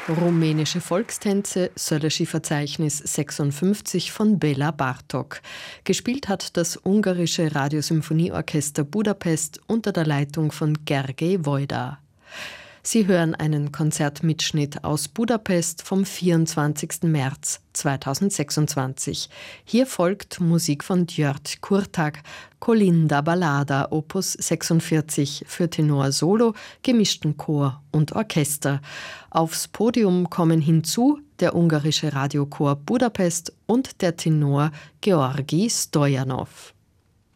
Rumänische Volkstänze, Szöllősi-Verzeichnis 56 von Béla Bartók. Gespielt hat das ungarische Radiosymphonieorchester Budapest unter der Leitung von Gergely Wojda. Sie hören einen Konzertmitschnitt aus Budapest vom 24. März 2026. Hier folgt Musik von György Kurtág, Kolinda Ballada, Opus 46 für Tenor Solo, gemischten Chor und Orchester. Aufs Podium kommen hinzu der ungarische Radiochor Budapest und der Tenor Georgi Stojanov.